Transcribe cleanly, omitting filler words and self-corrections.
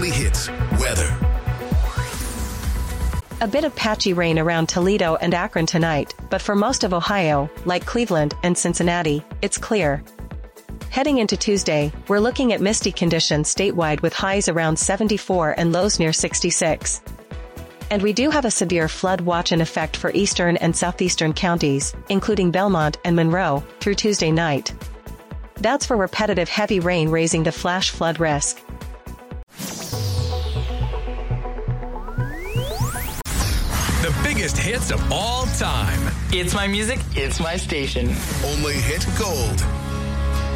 Daily Hits weather. A bit of patchy rain around Toledo and Akron tonight, but for most of Ohio, like Cleveland and Cincinnati, it's clear. Heading into Tuesday, we're looking at misty conditions statewide with highs around 74 and lows near 66. And we do have a severe flood watch in effect for eastern and southeastern counties, including Belmont and Monroe, through Tuesday night. That's for repetitive heavy rain raising the flash flood risk. The biggest hits of all time. It's my music, it's my station. Only Hit Gold.